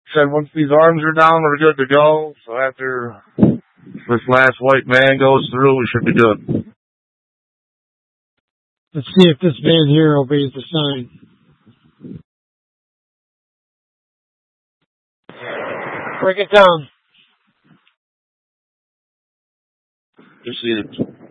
Said once these arms are down, we're good to go. So after this last white man goes through, we should be good. Let's see if this van here obeys the sign. Break it down. Just see it.